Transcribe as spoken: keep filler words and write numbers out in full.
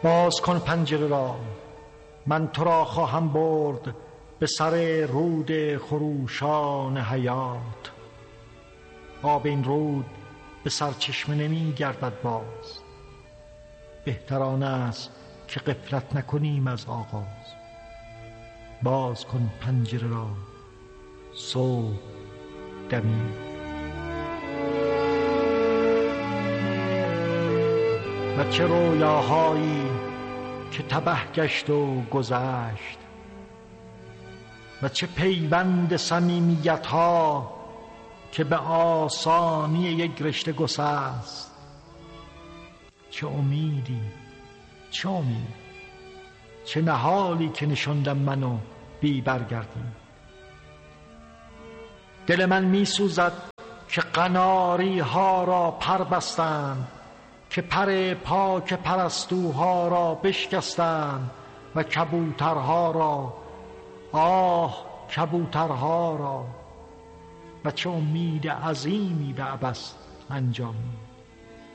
باز کن پنجره را، من تو را خواهم برد به سر رود خروشان حیات. آب این رود به سرچشمه نمی گردد باز، بهتر آن است که غفلت نکنیم از آغاز. باز کن پنجره را، صبح دمید. و چه رویاهایی که تبه گشت و گذشت، و چه پیوند صمیمیت ها که به آسانی یک رشته گسست. چه امیدی، چه امید، چه نهالی که نشاندم منو بی برگردیم. دل من می سوزد که قناری ها را پر بستند، که پر پاک پرستوها را بشکستند و کبوترها را، آه کبوترها را. و چه امید عظیمی به عبث انجامید.